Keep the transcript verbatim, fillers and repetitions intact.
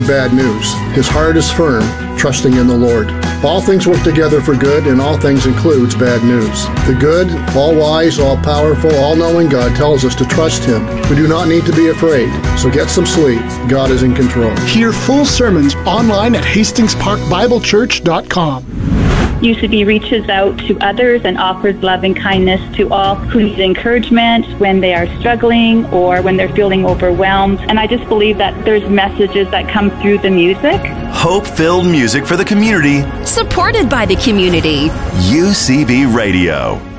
bad news. His heart is firm, trusting in the Lord. All things work together for good, and all things includes bad news. The good, all-wise, all-powerful, all-knowing God tells us to trust Him. We do not need to be afraid, so get some sleep. God is in control. Hear full sermons online at hastings park bible church dot com. U C B reaches out to others and offers loving kindness to all who need encouragement when they are struggling or when they're feeling overwhelmed. And I just believe that there's messages that come through the music. Hope-filled music for the community. Supported by the community. U C B Radio.